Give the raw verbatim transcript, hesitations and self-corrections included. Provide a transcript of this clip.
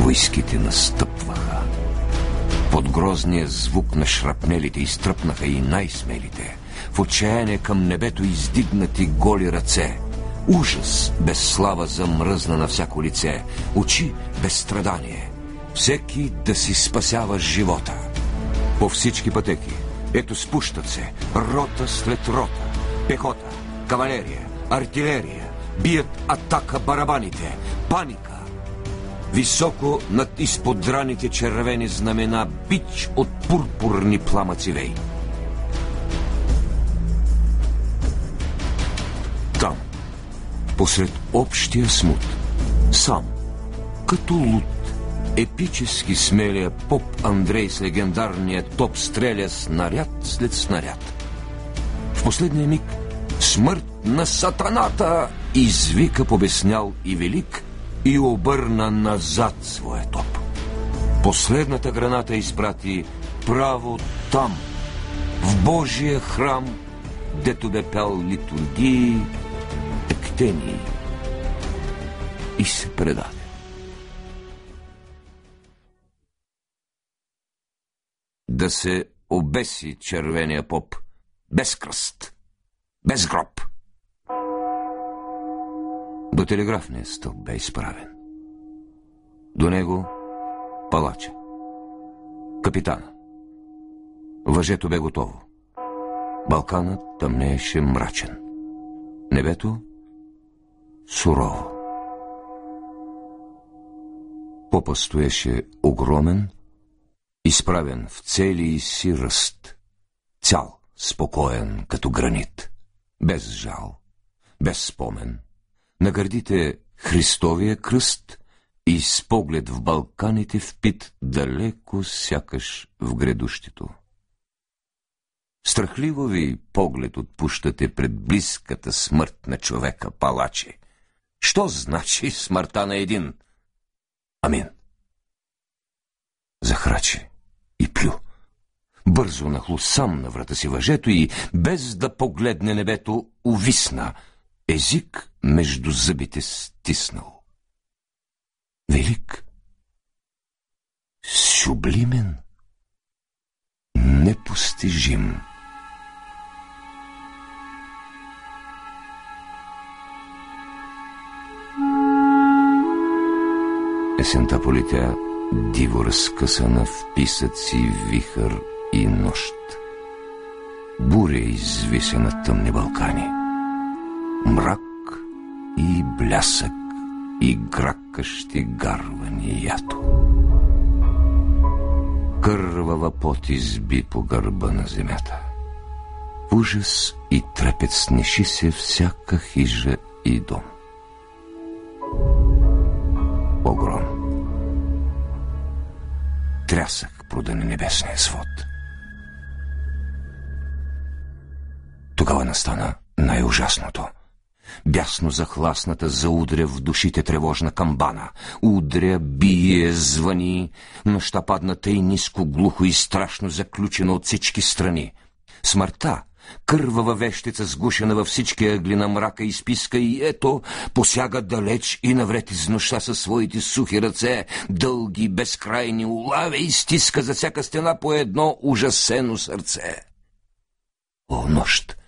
Войските настъпваха. Под грозния звук на шрапнелите изтръпнаха и най-смелите. В отчаяние към небето издигнати голи ръце. Ужас без слава замръзна на всяко лице. Очи без страдание. Всеки да си спасява живота. По всички пътеки, ето спущат се, рота след рота. Пехота, кавалерия, артилерия. Бият атака барабаните. Паника. Високо над изподраните червени знамена бич от пурпурни пламъци вей. Там, посред общия смут, сам, като луд, епически смелия поп Андрей с легендарния топ стреля снаряд след снаряд. В последния миг смърт на сатаната извика побеснял и велик и обърна назад своя топ. Последната граната изпрати право там, в Божия храм, дето бе пял литургии, ектении и се предаде. Да се обеси червения поп без кръст, без гроб. До телеграфния стълб бе изправен. До него палача, капитана. Въжето бе готово. Балканът тъмнееше мрачен. Небето сурово. Попът стоеше огромен, изправен в целия си ръст, цял, спокоен като гранит, без жал, без спомен. На гърдите Христовия кръст и с поглед в Балканите впит далеко сякаш в грядущето. Страхливо ви поглед отпущате пред близката смърт на човека, палачи. Що значи смъртта на един? Амин. Захрачи и плю. Бързо нахлу сам на врата си въжето и, без да погледне небето, увисна, език между зъбите стиснал. Велик, сюблимен, непостижим. Есента полетя диво разкъсана в писъци, вихър и нощ. Буря извисе на тъмни Балкани. Мрак и блясък и гракащи гарвани ято. Кървава пот изби по гърба на земята. Ужас и трепет сниши се всяка хижа и дом. Погром. Трясък продани небесния свод. Тогава настана най-ужасното. Бясно захласната заудря в душите тревожна камбана. Удря, бие, звъни. Нощта падна тъй ниско, глухо и страшно заключена от всички страни. Смъртта, кървава вещица, сгушена във всички ъгли на мрака, изписка и ето, посяга далеч и навред из нощта със своите сухи ръце, дълги, безкрайни, улавя и стиска за всяка стена по едно ужасено сърце. О, нощ!